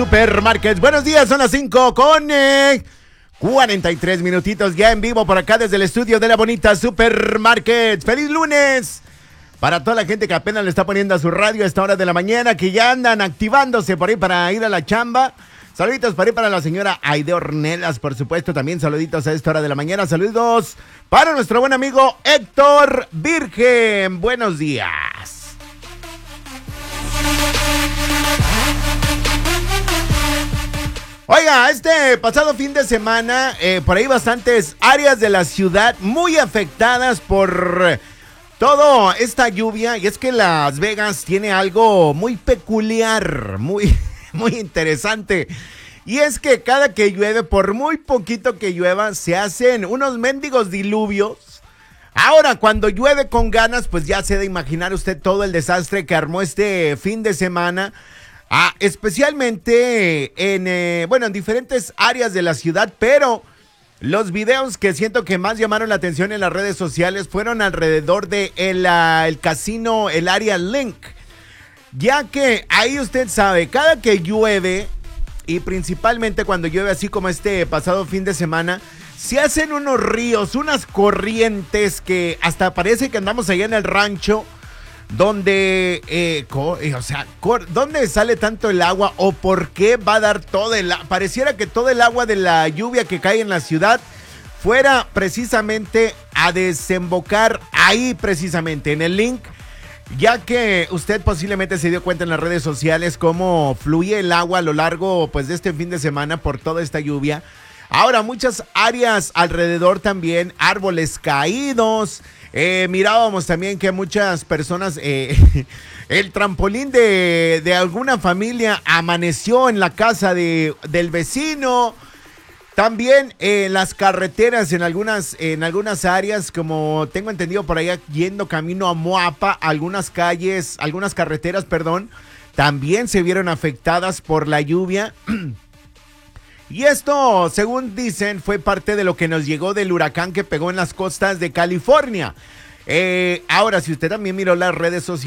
Supermarkets, buenos días, son las 5 con 43 minutitos ya en vivo por acá desde el estudio de la bonita Supermarkets. ¡Feliz lunes! Para toda la gente que apenas le está poniendo a su radio a esta hora de la mañana, que ya andan activándose por ahí para ir a la chamba. Saluditos por ahí para la señora Aide Ornelas, por supuesto, también saluditos a esta hora de la mañana. Saludos para nuestro buen amigo Héctor Virgen. Buenos días. Oiga, este pasado fin de semana, por ahí bastantes áreas de la ciudad muy afectadas por toda esta lluvia. Y es que Las Vegas tiene algo muy peculiar, muy interesante. Y es que cada que llueve, por muy poquito que llueva, se hacen unos mendigos diluvios. Ahora, cuando llueve con ganas, pues ya se ha de imaginar usted todo el desastre que armó este fin de semana. Especialmente en diferentes áreas de la ciudad, pero los videos que siento que más llamaron la atención en las redes sociales fueron alrededor de el casino, el área Link, ya que ahí usted sabe, cada que llueve y principalmente cuando llueve así como este pasado fin de semana, se hacen unos ríos, unas corrientes que hasta parece que andamos allá en el rancho. ¿Dónde sale tanto el agua o por qué va a dar todo pareciera que todo el agua de la lluvia que cae en la ciudad fuera precisamente a desembocar ahí precisamente en el Link, ya que usted posiblemente se dio cuenta en las redes sociales cómo fluye el agua a lo largo pues de este fin de semana por toda esta lluvia. Ahora, muchas áreas alrededor también, árboles caídos. Mirábamos también que muchas personas, el trampolín de alguna familia amaneció en la casa del vecino. También las carreteras en algunas áreas, como tengo entendido por allá, yendo camino a Moapa, algunas carreteras, también se vieron afectadas por la lluvia. Y esto, según dicen, fue parte de lo que nos llegó del huracán que pegó en las costas de California. Ahora, si usted también miró las redes sociales,